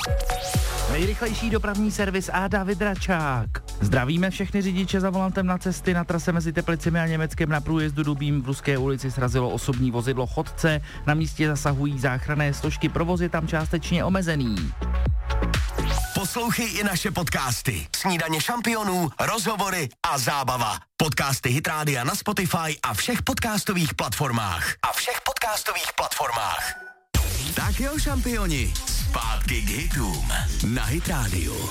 Nejrychlejší dopravní servis a David Račák. Zdravíme všechny řidiče za volantem na cesty. Na trase mezi Teplicemi a Německem na průjezdu Dubím v Ruské ulici srazilo osobní vozidlo chodce. Na místě zasahují záchranné složky, provoz je tam částečně omezený. Poslouchej i naše podcasty. Snídaně šampionů, rozhovory a zábava. Podcasty Hit Rádia na Spotify a všech podcastových platformách. Tak jo, šampioni, zpátky k hitům na Hit Rádiu.